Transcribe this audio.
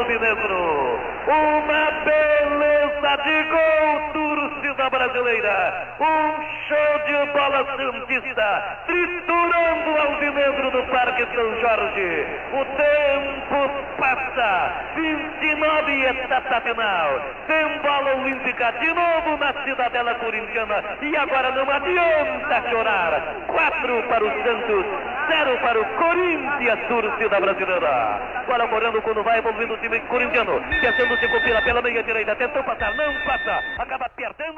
alvinegro. Uma beleza de gol, torcida brasileira. Um show de bola santista, triturando o alvinegro do Parque São Jorge. O tempo passa, 29 e etapa final. Tem bola olímpica de novo na Cidadela Corintiana. E agora não adianta chorar. 4 para o Santos, 0 para o Corinthians, torcida brasileira. Bola correndo quando vai envolvendo o time corintiano. Tentando se compilar pela meia direita. Tentou passar, não passa. Acaba perdendo.